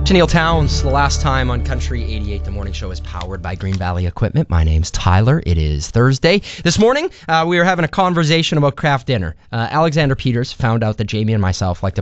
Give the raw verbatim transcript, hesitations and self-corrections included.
Tennille Towns, the last time on Country eighty-eight. The morning show is powered by Green Valley Equipment. My name's Tyler. It is Thursday. This morning, uh, we were having a conversation about craft dinner. Uh, Alexander Peters found out that Jamie and myself like to